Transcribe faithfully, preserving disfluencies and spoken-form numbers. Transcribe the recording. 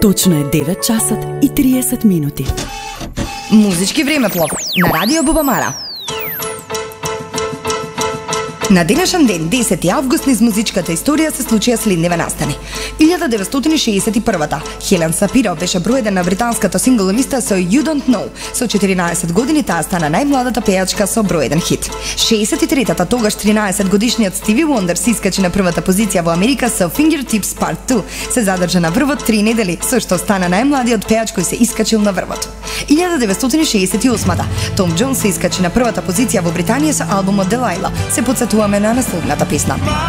Точно е девет часот и триесет минути. Музички времеплов на Радио Бубамара. На денешен ден, десети август, низ музичката историја се случија следниве настани. илјада деветстотини шеесет и прва Хелен Сапиро беше број еден на британската сингл листа со You Don't Know. Со четиринаесет години таа стана најмладата пејачка со број еден хит. шеесет и третата тогаш тринаесет годишниот Стиви Вондер се искачи на првата позиција во Америка со Fingertips Part two. Се задржа на врвот три недели, со што стана најмладиот пејач кој се искачил на врвот. илјада деветстотини шеесет и осма Том Џонс се искачи на првата позиција во Британија со албумот Делайла. Се потсетуваме на насловната песна.